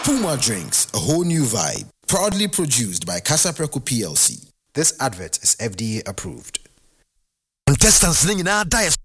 Puma Drinks, a whole new vibe. Proudly produced by Casapreco PLC. This advert is FDA approved. Contestants,